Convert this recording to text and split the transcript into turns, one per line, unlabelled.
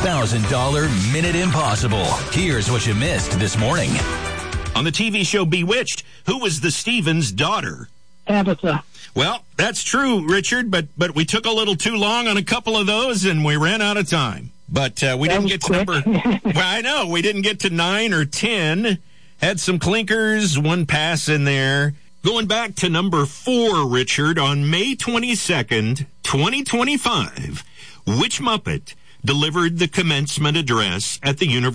$1,000 Minute Impossible. Here's what you missed this morning.
On the TV show Bewitched, who was the Stevens' daughter?
Tabitha.
Well, that's true, Richard, but we took a little too long on a couple of those, and we ran out of time. But we didn't get to number... Well, I know, we didn't get to 9 or 10. Had some clinkers, one pass in there. Going back to number 4, Richard, on May 22nd, 2025, which Muppet delivered the commencement address at the University